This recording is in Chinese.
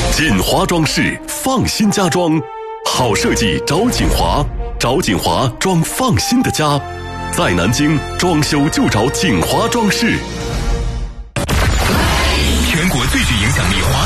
锦华装饰，放心家装，好设计找锦华，找锦华装放心的家，在南京装修就找锦华装饰。 全国最具影响力华